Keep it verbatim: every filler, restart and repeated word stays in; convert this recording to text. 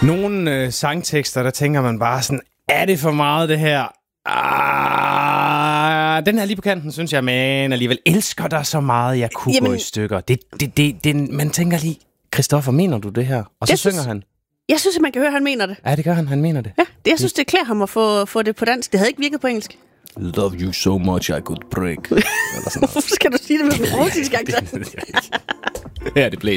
Nogle øh, sangtekster, der tænker man bare sådan, er det for meget det her? Ah, den her lige på kanten, synes jeg, men alligevel elsker dig så meget, jeg kunne Jamen, gå i stykker. Det, det, det, det, man tænker lige, Christopher, mener du det her? Og så synger synes, han. Jeg synes, at man kan høre, at han mener det. Ja, det gør han, han mener det. Ja, det, jeg synes, det klæder ham at få, få det på dansk. Det havde ikke virket på engelsk. Love you so much, I could break. Hvorfor skal du sige det med en russisk accent? Ja, det blev